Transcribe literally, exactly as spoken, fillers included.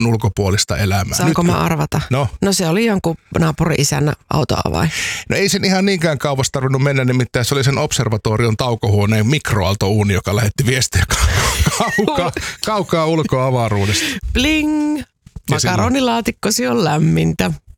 ulkopuolista elämää. Saanko Nyt, mä arvata? No. No se oli jonkun naapuri-isän autoavain. No ei sen ihan niinkään kauas tarvinnut mennä, nimittäin se oli sen observatorion taukohuoneen mikroaaltouuni, joka lähetti viestiä kaukaa, kaukaa ulkoavaruudesta. Bling! Makaronilaatikkosi on lämmintä.